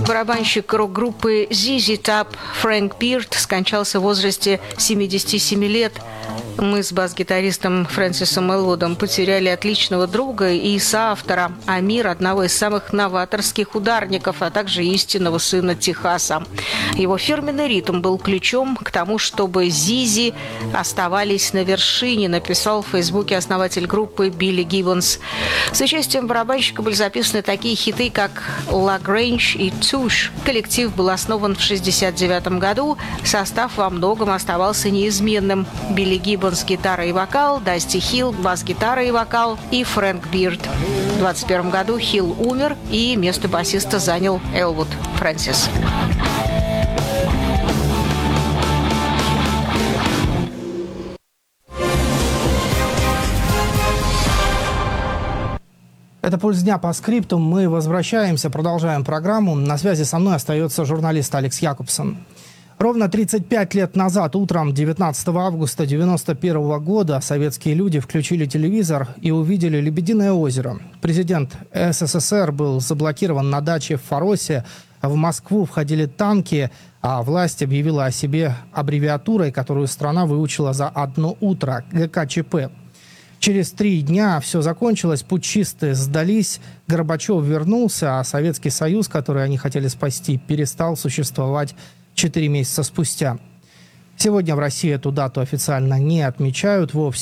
Барабанщик рок-группы ZZ Top Фрэнк Бирд скончался в возрасте 77 лет. Мы с бас-гитаристом Фрэнсисом Элвудом потеряли отличного друга и соавтора, Амир, одного из самых новаторских ударников, а также истинного сына Техаса. Его фирменный ритм был ключом к тому, чтобы Зизи оставались на вершине, написал в Фейсбуке основатель группы Билли Гиббонс. С участием барабанщика были записаны такие хиты, как «La Grange» и «Touche». Коллектив был основан в 1969 году, состав во многом оставался неизменным. Билли Гиббонс — гитара и вокал, Дасти Хилл — бас-гитара и вокал и Фрэнк Бирд. В 2021 году Хилл умер, и место басиста занял Элвуд Фрэнсис. Это «Пульс дня» по скрипту. Мы возвращаемся, продолжаем программу. На связи со мной остается журналист Алекс Якобсон. Ровно 35 лет назад, утром 19 августа 1991 года, советские люди включили телевизор и увидели Лебединое озеро. Президент СССР был заблокирован на даче в Фаросе. В Москву входили танки, а власть объявила о себе аббревиатурой, которую страна выучила за одно утро – ГКЧП. Через 3 дня все закончилось, путчисты сдались, Горбачев вернулся, а Советский Союз, который они хотели спасти, перестал существовать 4 месяца спустя. Сегодня в России эту дату официально не отмечают вовсе.